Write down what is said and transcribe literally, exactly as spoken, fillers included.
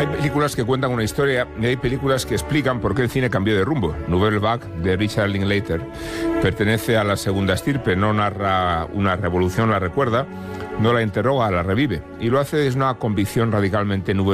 Hay películas que cuentan una historia y hay películas que explican por qué el cine cambió de rumbo. Nouvelle Vague, de Richard Linklater, pertenece a la segunda estirpe, no narra una revolución, la recuerda, no la interroga, la revive. Y lo hace desde una convicción radicalmente nueva.